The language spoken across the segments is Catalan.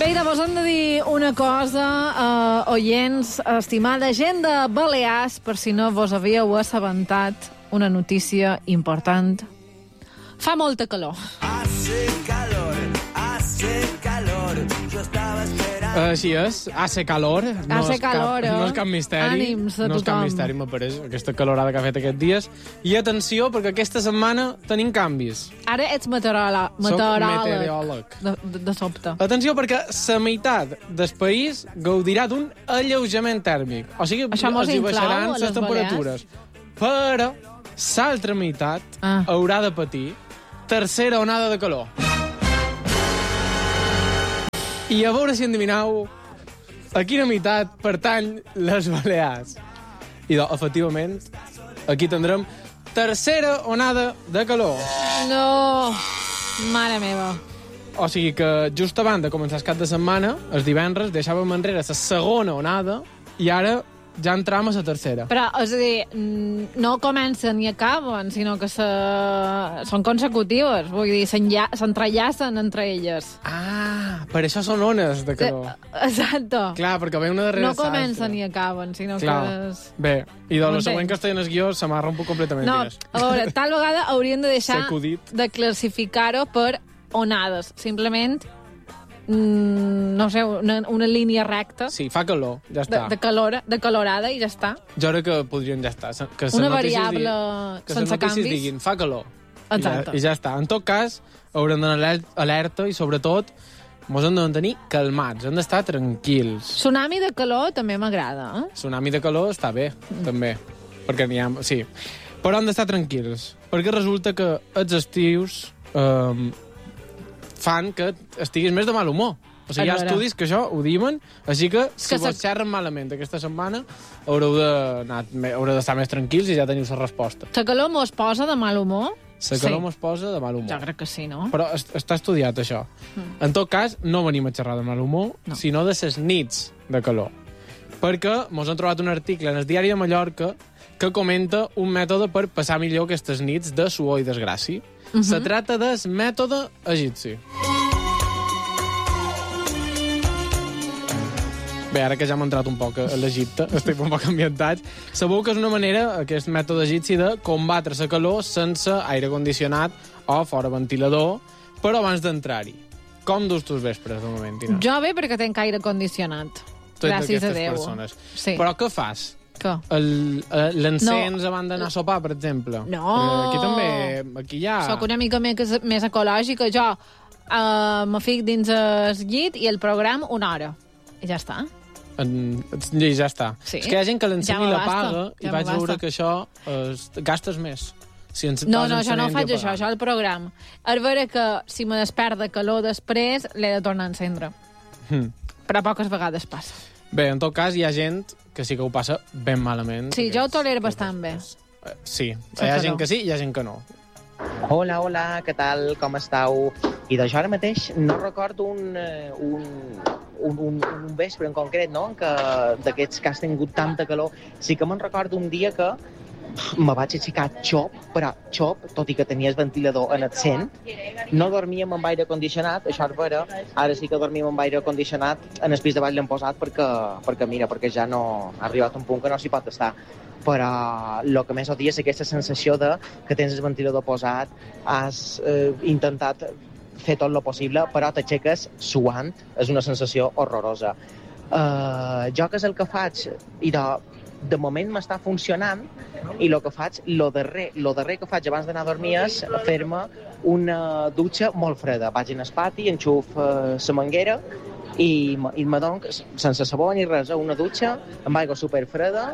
Bé, vos hem de dir una cosa, oients, estimada gent de Balears, per si no vos havíeu assabentat, una notícia important. Fa molta calor. Hace calor, yo estaba esperando. Així és, hace calor. Hace calor, no és cap misteri. Ànims de no és cap tothom. misteri, m'apareix, aquesta calorada que ha fet aquests dies. I atenció, perquè aquesta setmana tenim canvis. Ara ets Soc meteoròleg. meteoròleg. De sobte. Atenció, perquè la meitat del país gaudirà d'un alleujament tèrmic. O sigui, Això mos els hi inclou baixaran a les les temperatures. Però l'altra meitat haurà de patir tercera onada de calor. I a veure si endevineu a quina meitat pertany les Balears. I doncs, efectivament, aquí tindrem tercera onada de calor. No, mare meva. O sigui que just abans de començar el cap de setmana, el divendres, deixàvem enrere la segona onada i ara ja entram a la tercera. Però, és a dir, no comencen ni acaben, sinó que són consecutives. Vull dir, s'entrellacen entre elles. Ah, per això són ones de calor. Exacto. Clar, perquè ve una darrere No comencen ni acaben, sinó Clar. que... És... Bé, i de la Entenc. següent que estigui en el guió se m'ha romput completament. No, digues. a veure, tal vegada hauríem de deixar Sacudit. de classificar-ho per onades. Simplement, no sé, una línia recta Sí, fa calor, ja està. de calorada i ja està. Jo crec que podrien ja estar. Que les Una notícies variable que sense les notícies canvis. diguin, fa calor. Exacte. I ja està. En tot cas, haurem d'anar alerta i, sobretot, mos hem de mantenir calmats, hem d'estar tranquils. Tsunami de calor també m'agrada, eh? Tsunami de calor està bé, també. Perquè n'hi ha... Sí. Però hem d'estar tranquils. Perquè resulta que els estius fan que estiguis més de mal humor. O sigui, hi ha estudis que això ho diuen, així que si vos xerren malament aquesta setmana haureu d'estar més tranquils i ja teniu la resposta. La calor mos posa de mal humor? La calor mos posa de mal humor. Jo crec que sí, no? Però està estudiat, això. En tot cas, no venim a xerrar de mal humor, sinó de les nits de calor. Perquè mos han trobat un article en el Diari de Mallorca que comenta un mètode per passar millor aquestes nits de suor i desgràcia. Se trata del mètode egipci. Bé, ara que ja hem entrat un poc a l'Egipte, estic un poc ambientats, sabeu que és una manera, aquest mètode egipci, de combatre la calor sense aire condicionat o fora ventilador, però abans d'entrar-hi. Com dus tu els vespres, de moment, Tina? Jo bé, perquè tenc aire condicionat. Tu ets Gràcies a d'aquestes Déu. persones. Sí. Però què fas? Què? L'encens abans d'anar a sopar, per exemple? No. Aquí també, aquí hi ha... Soc una mica més ecològica. Jo me fic dins el llit i el programa una hora. I ja està. I ja està. Sí. És que hi ha gent que l'encén i l'apaga i vaig m'abasta. veure que això gastes més. Si No, jo no faig això, jo el programa. És vera que si me despert de calor després, l'he de tornar a encendre. Però poques vegades passa. Bé, en tot cas, hi ha gent que sí que ho passa ben malament. Sí, jo ho tolero bastant bé. Sí, hi ha gent que sí i hi ha gent que no. Hola, què tal, com estàu? I d'això ara mateix no recordo un vespre en concret, no?, d'aquests que has tingut tanta calor. Sí que me'n recordo un dia que me vaig aixecar xop, tot i que tenies ventilador en el 100. No dormíem amb aire condicionat, això és vera. Ara sí que dormíem amb aire condicionat, en el pis de baix l'hem posat perquè ja no ha arribat un punt que no s'hi pot estar. Però el que més odia és aquesta sensació de que tens el ventilador posat, has intentat fer tot el possible, però t'aixeques suant, és una sensació horrorosa. Jo què és el que faig? I de moment m'està funcionant, i el darrer que faig abans d'anar a dormir és fer-me una dutxa molt freda. Vaig en el pati, enxuf la manguera i me dono, sense sabó ni res, una dutxa amb aigua superfreda,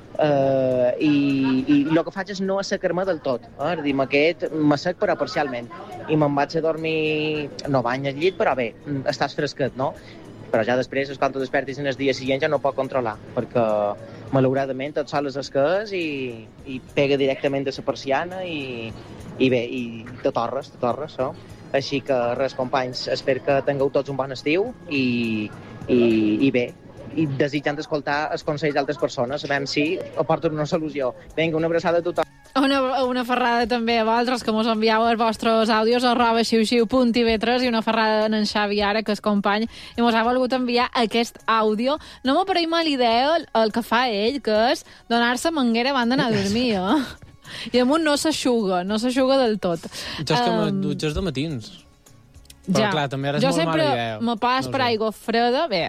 i el que faig és no assecar-me del tot, m'assec però parcialment, i me'n vaig a dormir, no bany al llit, però bé, estàs fresquet, no? Però ja després, quan te despertis en el dia següent, ja no pot controlar, perquè malauradament tot sol és el que és i pega directament de la persiana i bé, i te torres, no? Així que res, companys, espero que tingueu tots un bon estiu i bé, i desitjant escoltar els consells d'altres persones, a veure si aporten una solució. Vinga, una abraçada a tothom. Una ferrada també a vosaltres, que mos envieu els vostres àudios @xiu-xiu.tv3 i una ferrada en Xavi ara, que és company, i mos ha volgut enviar aquest àudio. No m'apareix mala idea el que fa ell, que és donar-se manguera abans d'anar a dormir, I amunt no s'aixuga del tot. Jo és que me dutxes de matins. Però, clar, també ara és molt mala idea. Jo sempre me pas per aigua freda. Bé,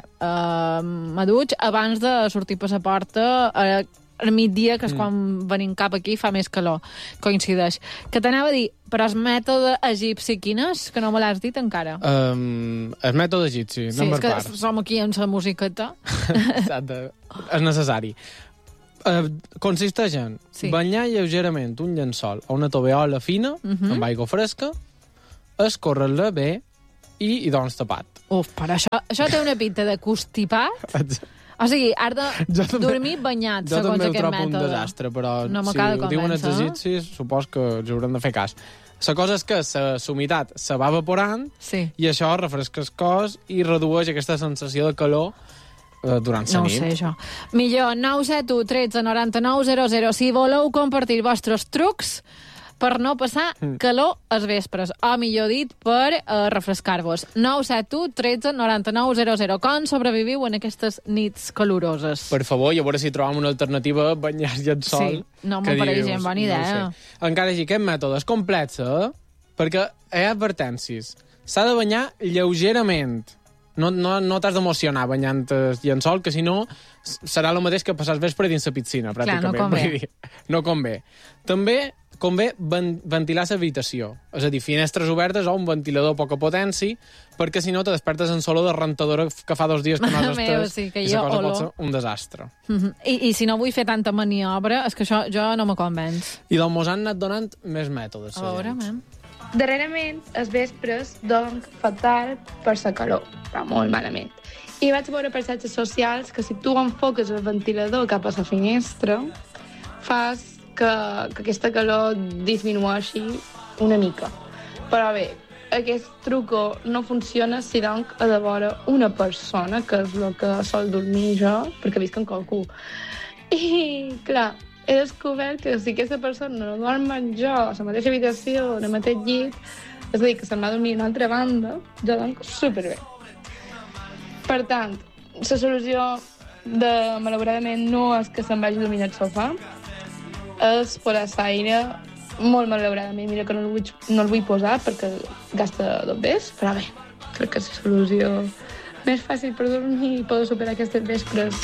me dutx abans de sortir per la porta al migdia, que és quan venim cap aquí, fa més calor. Coincideix. Que t'anava a dir, però el mètode egipci quin és? Que no me l'has dit encara. El mètode egipci, sí, és que som aquí amb la musiqueta. Exacte. És necessari. Consisteix en banyar lleugerament un llençol a una tovallola fina, amb aigua fresca, escórrer-la bé i doncs tapat. Uf, però això té una pinta de constipat. O sigui, has de dormir banyat, segons aquest mètode. Jo també ho trobo un desastre, però no si ho diuen els egipcis, supos que ens haurem de fer cas. La cosa és que la humitat se va evaporant i això refresca el cos i redueix aquesta sensació de calor durant la nit. No ho sé, jo. Millor, 971 13 99 00. Si voleu compartir vostres trucs per no passar calor als vespres, o millor dit, per refrescar-vos. 971 13 99 00. Com sobreviviu en aquestes nits caloroses? Per favor, i a veure si trobam una alternativa a banyar-se al sol. Sí, no m'apareix gens bona idea. No encara així, aquest mètode és complex, perquè hi ha advertències. S'ha de banyar lleugerament. No t'has d'emocionar banyant el llençol, que si no serà el mateix que passar el vespre dins la piscina, pràcticament. Clar, no convé. No convé. També convé ventilar l'habitació, és a dir, finestres obertes o un ventilador a poca potència, perquè si no te despertes en olor de rentadora que fa 2 dies que no has estès, i la cosa pot ser un desastre. I si no vull fer tanta maniobra, és que això jo no me convenç. I doncs mos han anat donant més mètodes. A veure, darrerament, els vespres dorm fatal per la calor, però molt malament. I vaig veure per xarxes socials que si tu enfoques el ventilador cap a la finestra, fas que aquesta calor disminueixi una mica. Però bé, aquest truco no funciona si doncs ha de veure una persona, que és el que sol dormir jo, perquè visc amb qualcú. I, clar, he descobert que si aquesta persona no dorm amb jo a la mateixa habitació, en el mateix llit, és a dir, que se'n va dormir a una altra banda, jo dorm superbé. Per tant, la solució malauradament no és que se'n vagi a dormir al sofà, és posar l'aire molt malauradament. Mira que no el vull posar perquè gasta dobbers, però bé, crec que és la solució més fàcil per dormir i poder superar aquestes vespres.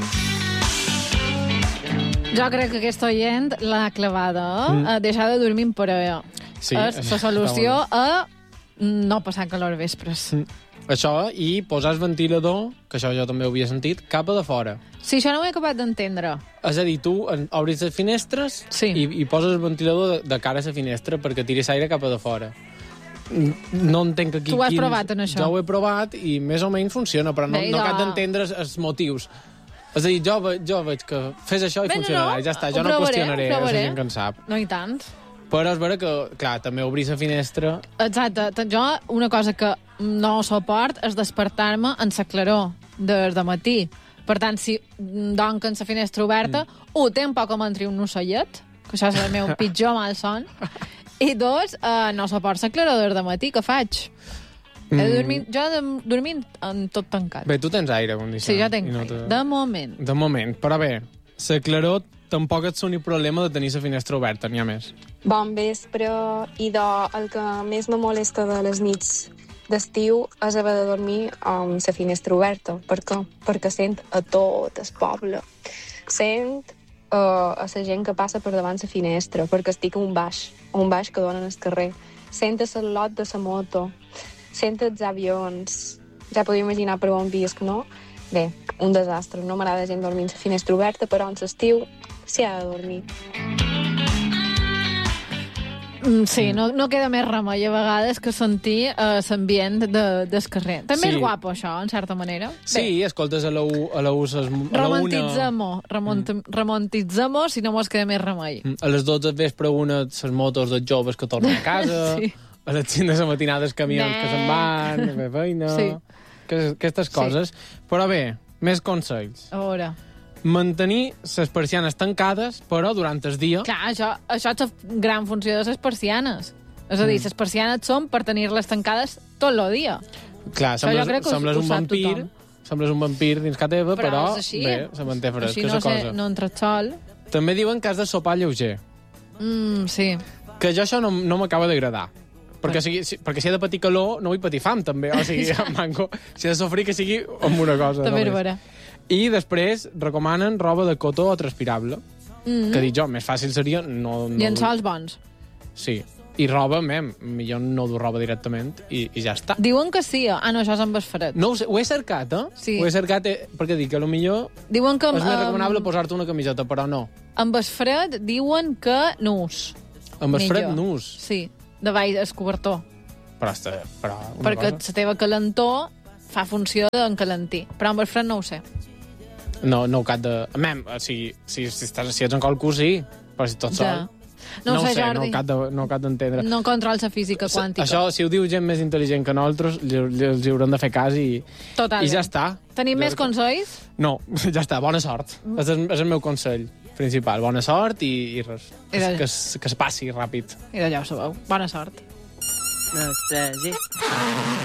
Jo crec que aquesta oient l'ha clavada, deixar de dormir en parella. Sí, és la solució a no passar calor vespres. Això, i posar el ventilador, que això jo també ho havia sentit, cap a de fora. Sí, això no ho he acabat d'entendre. És a dir, tu obris les finestres i poses el ventilador de cara a la finestra perquè tiris aire cap a de fora. No entenc aquí... Tu ho has provat, en això? Jo ho he provat i més o menys funciona, però no acabo d'entendre els motius. És a dir, jo veig que fes això i funcionarà. Ja està, jo no qüestionaré a la gent que en sap. No i tant. Però és vera que, clar, també obrir la finestra... Exacte. Jo, una cosa que no suport és despertar-me en la claror de matí. Per tant, si dorm amb la finestra oberta, té un poc com entri un ocellet, que això és el meu pitjor malson, i 2, no suport la claror de matí, què faig? Jo dormint amb tot tancat. Bé, tu tens aire condicionat. Sí, jo tinc aire. De moment. De moment. Però bé, la claror tampoc et soni problema de tenir la finestra oberta, n'hi ha més. Bon vespre, i el que més me molesta de les nits d'estiu és haver de dormir amb la finestra oberta. Per què? Perquè sent a tot el poble. Sent a la gent que passa per davant la finestra, perquè estic a un baix que dona al carrer. Sent a l'ot de la moto, sent els avions. Ja podeu imaginar per on visc, no? Bé, un desastre. No m'agrada gent dormir amb la finestra oberta, però en l'estiu s'hi ha de dormir. Sí, no queda més remei a vegades que sentir l'ambient del carrer. També és guapo, això, en certa manera. Sí, escoltes a la U... Romantitzem-ho, si no mos queda més remei. A les 12 del vespre les motos dels joves que tornen a casa, a les 5 de la matinada els camions que se'n van, a fer feina... Aquestes coses. Però bé, més consells. A veure. mantenir les persianes tancades, però durant el dia... Clar, això és la gran funció de les persianes. És a dir, les persianes són per tenir-les tancades tot el dia. Clar, Això jo crec que sembles ho un sap vampir, tothom. sembles un vampir dins casa teva, però és així. bé, se manté fresca, Així la cosa. no entra sol. També diuen que has de sopar lleuger, Sí. que jo això no m'acaba d'agradar. Perquè si he de patir calor, no vull patir fam, també. O sigui, manco, si he de sofrir, que sigui amb una cosa. També és només. vera. I després recomanen roba de cotó o transpirable, que dic jo, més fàcil seria... No, Llençols bons. Sí. I roba, millor no dur roba directament i ja està. Diuen que sí. Ah, no, això és amb el fred. No ho sé, ho he cercat, Sí. Ho he cercat perquè dic que potser Diuen que és més recomanable posar-te una camiseta, però no. amb el fred diuen que nus. Amb el fred Millor. nus. Sí, de baix el cobertor. Però una Perquè cosa... la teva calentor fa funció d'encalentir. Però amb el fred no ho sé. No ho cap de... si ets en qualcú, sí, però si tot sol... Ja. No ho sé, Jordi. No ho cap d'entendre. No controls la física quàntica. Això, si ho diu gent més intel·ligent que nosaltres, els hi haurem de fer cas i Totalment. ja està. Tenim més consells? No, ja està, bona sort. És el meu consell principal. Bona sort i res. I de- Que es passi ràpid. I d'allà ho sabeu. Bona sort. Nostàlgia.